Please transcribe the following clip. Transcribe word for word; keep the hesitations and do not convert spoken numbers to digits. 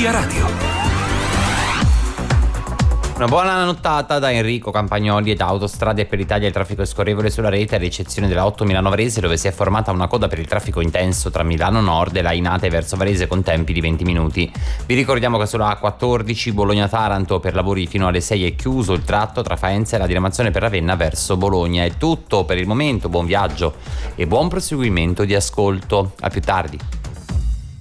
Via Radio. Una buona nottata da Enrico Campagnoli ed Autostrade per l'Italia. Il traffico è scorrevole sulla rete, ad eccezione della otto Milano Varese, dove si è formata una coda per il traffico intenso tra Milano Nord e la Linate verso Varese con tempi di venti minuti. Vi ricordiamo che sulla A quattordici Bologna-Taranto per lavori fino alle sei è chiuso il tratto tra Faenza e la diramazione per Ravenna verso Bologna. È tutto per il momento, buon viaggio e buon proseguimento di ascolto. A più tardi.